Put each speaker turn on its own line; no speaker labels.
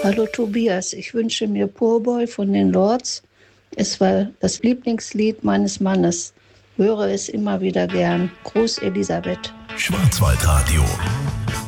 Hallo Tobias, ich wünsche mir Poorboy von den Lords. Es war das Lieblingslied meines Mannes. Höre es immer wieder gern. Gruß Elisabeth.
Schwarzwaldradio.